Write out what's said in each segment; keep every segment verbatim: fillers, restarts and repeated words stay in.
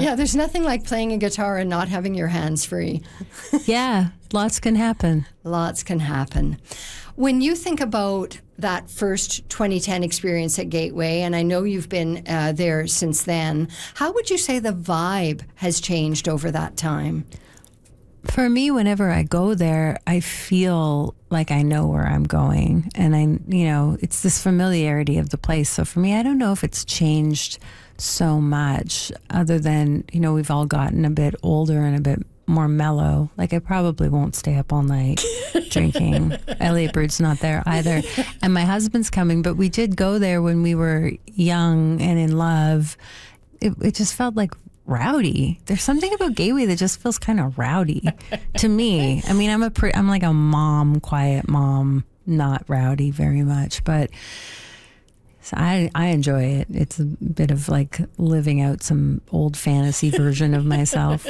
Yeah, there's nothing like playing a guitar and not having your hands free. Yeah, lots can happen. Lots can happen. When you think about that first twenty ten experience at Gateway, and I know you've been uh, there since then, how would you say the vibe has changed over that time? For me, whenever I go there, I feel like I know where I'm going. And I, you know, it's this familiarity of the place. So for me, I don't know if it's changed so much other than, you know, we've all gotten a bit older and a bit more mellow. Like I probably won't stay up all night drinking. Elliot Bird's not there either. And my husband's coming, but we did go there when we were young and in love. It, it just felt like rowdy. There's something about Gateway that just feels kind of rowdy to me. I mean, I'm a pre- I'm like a mom, quiet mom, not rowdy very much, but so I I enjoy it. It's a bit of like living out some old fantasy version of myself.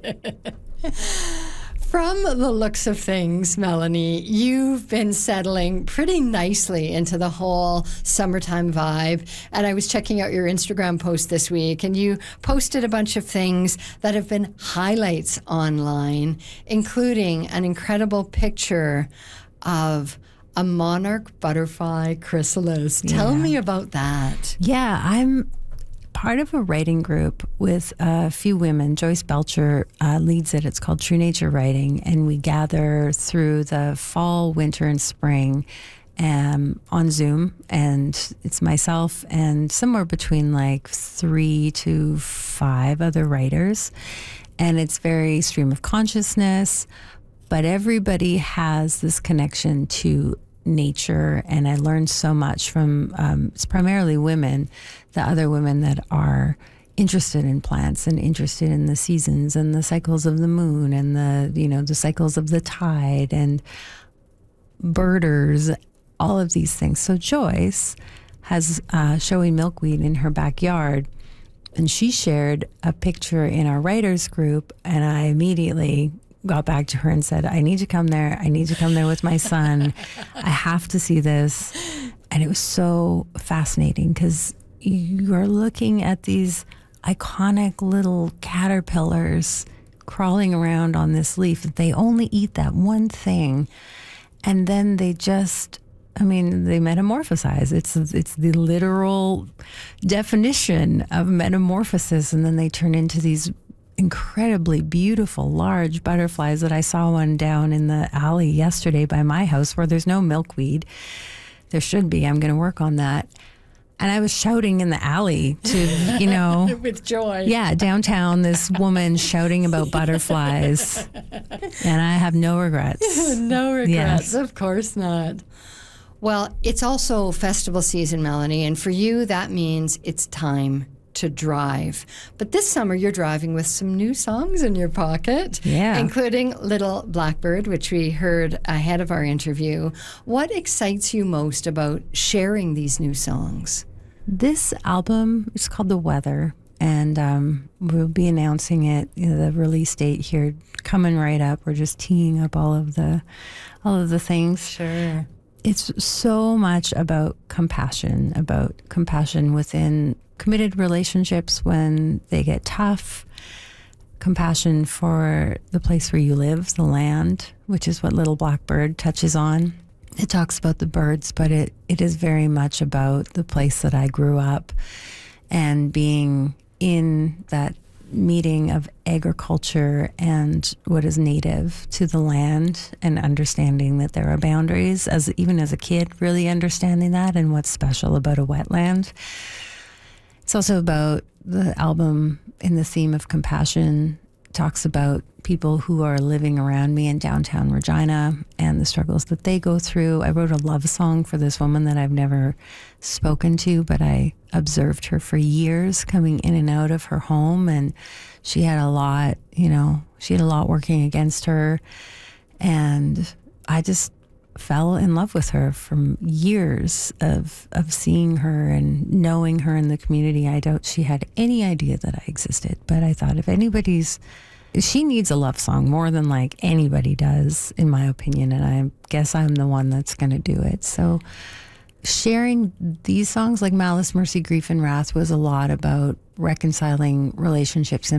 From the looks of things, Melanie, you've been settling pretty nicely into the whole summertime vibe. And I was checking out your Instagram post this week, and you posted a bunch of things that have been highlights online, including an incredible picture of a monarch butterfly chrysalis. Yeah. Tell me about that. Yeah, I'm part of a writing group with a few women. Joyce Belcher uh, leads it. It's called True Nature Writing, and we gather through the fall, winter, and spring um, on Zoom. And it's myself and somewhere between like three to five other writers. And it's very stream of consciousness, but everybody has this connection to nature, and I learned so much from um, it's primarily women, the other women that are interested in plants and interested in the seasons and the cycles of the moon and the you know the cycles of the tide and birders, all of these things. So Joyce has uh, showy milkweed in her backyard, and she shared a picture in our writers group, and I immediately got back to her and said, I need to come there. I need to come there with my son. I have to see this. And it was so fascinating because you're looking at these iconic little caterpillars crawling around on this leaf. They only eat that one thing. And then they just, I mean, they metamorphosize. It's, it's the literal definition of metamorphosis. And then they turn into these incredibly beautiful large butterflies that I saw one down in the alley yesterday by my house where there's no milkweed. There should be. I'm going to work on that. And I was shouting in the alley to, you know. With joy. Yeah, downtown, this woman shouting about butterflies. And I have no regrets. No regrets. Yes. Of course not. Well, it's also festival season, Melanie. And for you, that means it's time to drive. But this summer you're driving with some new songs in your pocket, yeah, including Little Blackbird, which we heard ahead of our interview. What excites you most about sharing these new songs? This album is called The Weather, and um, we'll be announcing it, you know, the release date here coming right up. We're just teeing up all of the all of the things. Sure. It's so much about compassion, about compassion within committed relationships when they get tough, compassion for the place where you live, the land, which is what Little Blackbird touches on. It talks about the birds, but it, it is very much about the place that I grew up and being in that meeting of agriculture and what is native to the land, and understanding that there are boundaries, as even as a kid, really understanding that and what's special about a wetland. It's also about the album in the theme of compassion, talks about people who are living around me in downtown Regina and the struggles that they go through. I wrote a love song for this woman that I've never spoken to, but I observed her for years coming in and out of her home, and she had a lot, you know, she had a lot working against her. And I just fell in love with her from years of of seeing her and knowing her in the community. I doubt she had any idea that I existed, but I thought if anybody's, she needs a love song more than like anybody does, in my opinion, and I guess I'm the one that's going to do it. So sharing these songs like Malice, Mercy, Grief, and Wrath was a lot about reconciling relationships